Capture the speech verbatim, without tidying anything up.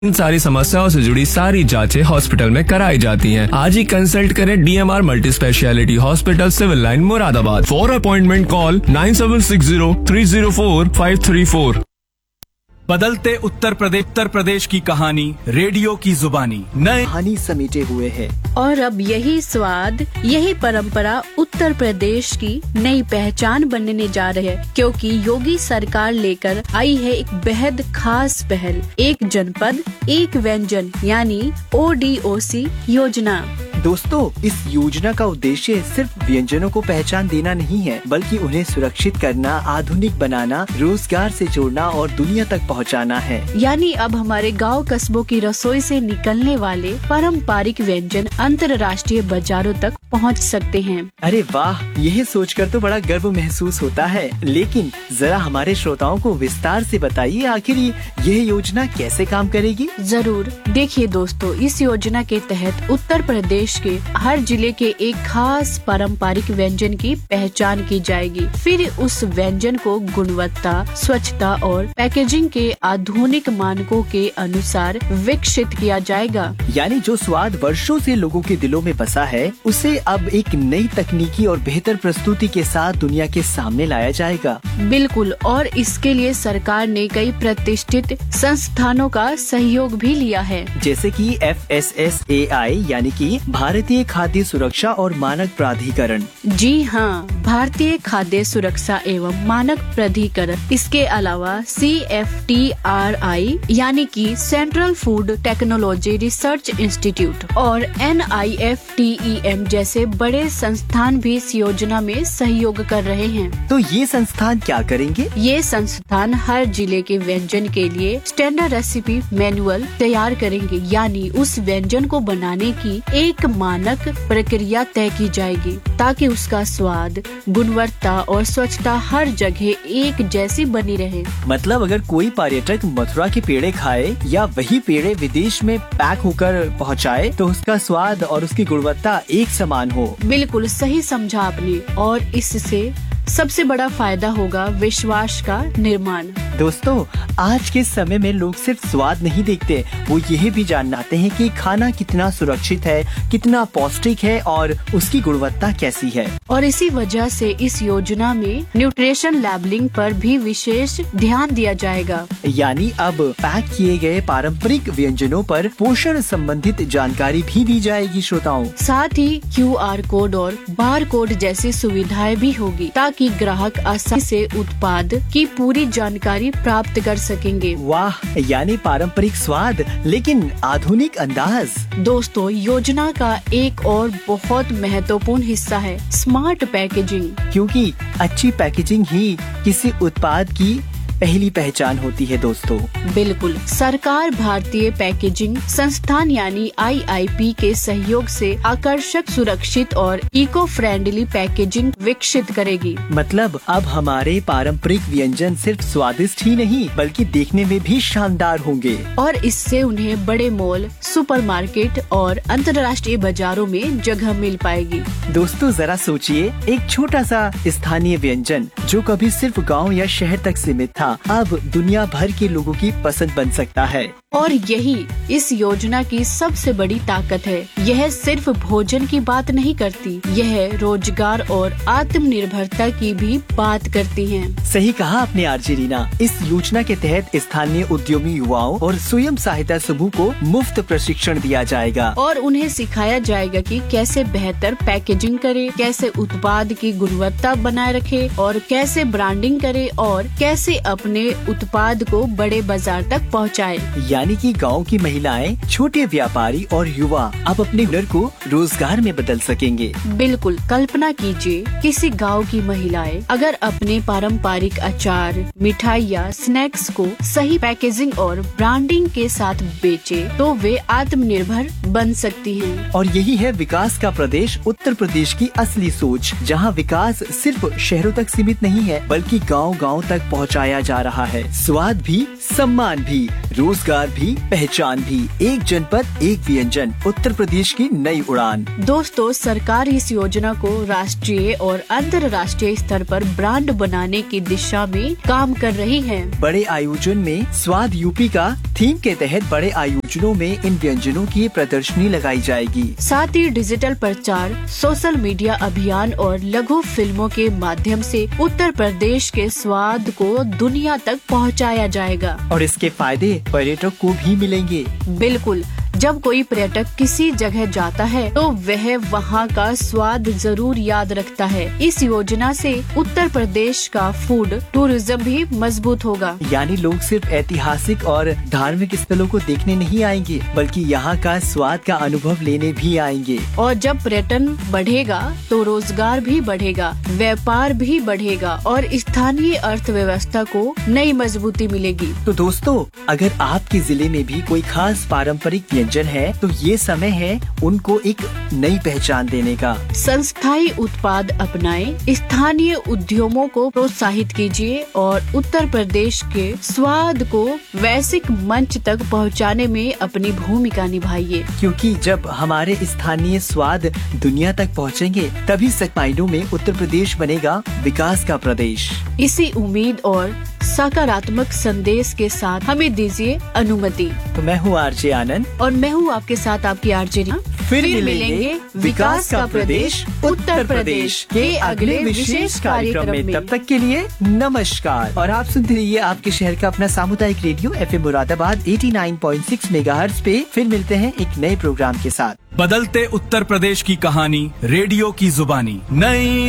इन सारी समस्याओं से जुड़ी सारी जांचें हॉस्पिटल में कराई जाती हैं। आज ही कंसल्ट करें DMR multi speciality hospital, civil line, Moradabad. For appointment call nine seven six zero three zero four five three four. बदलते उत्तर प्रदेश उत्तर प्रदेश की कहानी रेडियो की जुबानी नए कहानी समेटे हुए है और अब यही स्वाद, यही परंपरा उत्तर प्रदेश की नई पहचान बनने जा रही है, क्योंकि योगी सरकार लेकर आई है एक बेहद खास पहल, एक जनपद एक व्यंजन यानी ओ डी ओ सी योजना। दोस्तों, इस योजना का उद्देश्य सिर्फ व्यंजनों को पहचान देना नहीं है, बल्कि उन्हें सुरक्षित करना, आधुनिक बनाना, रोजगार से जोड़ना और दुनिया तक पहुंचाना है। यानी अब हमारे गांव कस्बों की रसोई से निकलने वाले पारंपरिक व्यंजन अंतर्राष्ट्रीय बाजारों तक पहुंच सकते हैं। अरे वाह, यह सोचकर तो बड़ा गर्व महसूस होता है। लेकिन जरा हमारे श्रोताओं को विस्तार से बताइए, आखिर यह योजना कैसे काम करेगी? जरूर। देखिए दोस्तों, इस योजना के तहत उत्तर प्रदेश के हर जिले के एक खास पारंपरिक व्यंजन की पहचान की जाएगी। फिर उस व्यंजन को गुणवत्ता, स्वच्छता और पैकेजिंग के आधुनिक मानकों के अनुसार विकसित किया जाएगा। यानी जो स्वाद वर्षों से लोगों के दिलों में बसा है, उसे अब एक नई तकनीकी और बेहतर प्रस्तुति के साथ दुनिया के सामने लाया जाएगा। बिल्कुल, और इसके लिए सरकार ने कई प्रतिष्ठित संस्थानों का सहयोग भी लिया है, जैसे कि एफ एस एस ए आई यानी कि भारतीय खाद्य सुरक्षा और मानक प्राधिकरण। जी हाँ, भारतीय खाद्य सुरक्षा एवं मानक प्राधिकरण। इसके अलावा सी एफ टी आर आई यानी कि central food technology research institute और N I F T E M जैसे बड़े संस्थान भी इस योजना में सहयोग कर रहे हैं। तो ये संस्थान क्या करेंगे? ये संस्थान हर जिले के व्यंजन के लिए स्टैंडर्ड रेसिपी मैनुअल तैयार करेंगे, यानी उस व्यंजन को बनाने की एक मानक प्रक्रिया तय की जाएगी, ताकि उसका स्वाद, गुणवत्ता और स्वच्छता हर जगह एक जैसी बनी रहे। मतलब अगर कोई पर्यटक मथुरा के पेड़े खाए या वही पेड़े विदेश में पैक होकर पहुंचाए, तो उसका स्वाद और उसकी गुणवत्ता एक समान हो। बिल्कुल सही समझा आपने, और इससे सबसे बड़ा फायदा होगा विश्वास का निर्माण। दोस्तों, आज के समय में लोग सिर्फ स्वाद नहीं देखते, वो यह भी जानना चाहते हैं कि खाना कितना सुरक्षित है, कितना पौष्टिक है और उसकी गुणवत्ता कैसी है। और इसी वजह से इस योजना में न्यूट्रिशन लेबलिंग पर भी विशेष ध्यान दिया जाएगा। यानी अब पैक किए गए पारंपरिक व्यंजनों पर पोषण संबंधित जानकारी भी दी जाएगी श्रोताओं। साथ ही क्यू आर कोड और बार कोड जैसी सुविधाएं भी होगी, ताकि ग्राहक आसानी से उत्पाद की पूरी जानकारी प्राप्त कर सकेंगे। वाह, यानी पारंपरिक स्वाद लेकिन आधुनिक अंदाज। दोस्तों, योजना का एक और बहुत महत्वपूर्ण हिस्सा है स्मार्ट पैकेजिंग, क्योंकि अच्छी पैकेजिंग ही किसी उत्पाद की पहली पहचान होती है। दोस्तों, बिल्कुल, सरकार भारतीय पैकेजिंग संस्थान यानी आई आई पी के सहयोग से आकर्षक, सुरक्षित और इको फ्रेंडली पैकेजिंग विकसित करेगी। मतलब अब हमारे पारंपरिक व्यंजन सिर्फ स्वादिष्ट ही नहीं, बल्कि देखने में भी शानदार होंगे, और इससे उन्हें बड़े मॉल, सुपरमार्केट और अंतर्राष्ट्रीय बाजारों में जगह मिल पाएगी। दोस्तों, जरा सोचिए, एक छोटा सा स्थानीय व्यंजन जो कभी सिर्फ गाँव या शहर तक सीमित था, अब दुनिया भर के लोगों की पसंद बन सकता है। और यही इस योजना की सबसे बड़ी ताकत है। यह सिर्फ भोजन की बात नहीं करती, यह रोजगार और आत्मनिर्भरता की भी बात करती है। सही कहा आपने आरजे रीना। इस योजना के तहत स्थानीय उद्यमी युवाओं और स्वयं सहायता समूह को मुफ्त प्रशिक्षण दिया जाएगा और उन्हें सिखाया जाएगा कि कैसे बेहतर पैकेजिंग करे, कैसे उत्पाद की गुणवत्ता बनाए रखे और कैसे ब्रांडिंग करे और कैसे अपने उत्पाद को बड़े बाजार तक पहुँचाए। यानी कि गांव की महिलाएं, छोटे व्यापारी और युवा अब अपने हुनर को रोजगार में बदल सकेंगे। बिल्कुल, कल्पना कीजिए, किसी गांव की महिलाएं अगर अपने पारंपरिक अचार, मिठाई या स्नैक्स को सही पैकेजिंग और ब्रांडिंग के साथ बेचे, तो वे आत्मनिर्भर बन सकती हैं। और यही है विकास का प्रदेश उत्तर प्रदेश की असली सोच, जहां विकास सिर्फ शहरों तक सीमित नहीं है, बल्कि गांव-गांव तक पहुंचाया जा रहा है। स्वाद भी, सम्मान भी, रोजगार भी, पहचान भी, एक जनपद एक व्यंजन, उत्तर प्रदेश की नई उड़ान। दोस्तों, सरकार इस योजना को राष्ट्रीय और अंतर्राष्ट्रीय स्तर पर ब्रांड बनाने की दिशा में काम कर रही है। बड़े आयोजन में स्वाद यूपी का थीम के तहत बड़े आयोजनों में इन व्यंजनों की प्रदर्शनी लगाई जाएगी। साथ ही डिजिटल प्रचार, सोशल मीडिया अभियान और लघु फिल्मों के माध्यम से उत्तर प्रदेश के स्वाद को दुनिया तक पहुंचाया जाएगा। और इसके फायदे पर्यटक को भी मिलेंगे। बिल्कुल, जब कोई पर्यटक किसी जगह जाता है तो वह वहाँ का स्वाद जरूर याद रखता है। इस योजना से उत्तर प्रदेश का फूड टूरिज्म भी मजबूत होगा। यानी लोग सिर्फ ऐतिहासिक और धार्मिक स्थलों को देखने नहीं आएंगे, बल्कि यहाँ का स्वाद का अनुभव लेने भी आएंगे। और जब पर्यटन बढ़ेगा तो रोजगार भी बढ़ेगा, व्यापार भी बढ़ेगा और स्थानीय अर्थव्यवस्था को नई मजबूती मिलेगी। तो दोस्तों, अगर आपके जिले में भी कोई खास पारंपरिक व्यंजन है तो ये समय है उनको एक नई पहचान देने का। संस्थाई उत्पाद अपनाएं, स्थानीय उद्यमों को प्रोत्साहित कीजिए और उत्तर प्रदेश के स्वाद को वैश्विक मंच तक पहुंचाने में अपनी भूमिका निभाइए। क्योंकि जब हमारे स्थानीय स्वाद दुनिया तक पहुंचेंगे, तभी सच मायनों में उत्तर प्रदेश बनेगा विकास का प्रदेश। इसी उम्मीद और सकारात्मक संदेश के साथ हमें दीजिए अनुमति। तो मैं हूँ आरजे आनंद और मैं हूँ आपके साथ आपकी आरजे रीना। फिर मिलेंगे विकास का प्रदेश उत्तर प्रदेश के अगले विशेष कार्यक्रम में। तब तक के लिए नमस्कार। और आप सुनते रहिए आपके शहर का अपना सामुदायिक रेडियो एफ एम मुरादाबाद नवासी पॉइंट छह मेगाहर्ट्ज पे। फिर मिलते हैं एक नए प्रोग्राम के साथ। बदलते उत्तर प्रदेश की कहानी, रेडियो की जुबानी। नई